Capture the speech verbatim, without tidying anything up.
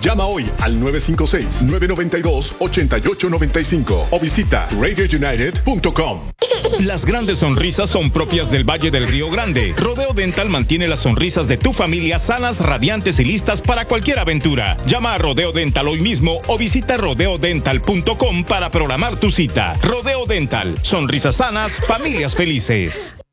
Llama hoy al nueve cinco seis, nueve nueve dos, ocho ocho nueve cinco o visita radio united punto com. Las grandes sonrisas son propias del Valle del Río Grande. Rodeo Dental mantiene las sonrisas de tu familia sanas, radiantes y listas para cualquier aventura. Llama a Rodeo Dental hoy mismo o visita rodeo dental punto com para programar tu cita. Rodeo Dental, sonrisas sanas, familias felices.